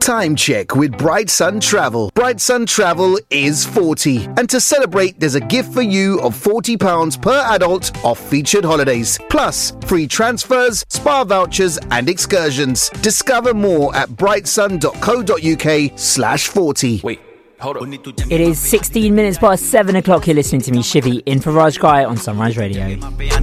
Time check with Bright Sun Travel. Bright Sun Travel is 40. And to celebrate, there's a gift for you of £40 per adult off featured holidays. Plus, free transfers, spa vouchers and excursions. Discover more at brightsun.co.uk/40. Wait. Hold on. It is 16 minutes past 7 o'clock. You're listening to me, Shivy, in for Raj Guy on Sunrise Radio.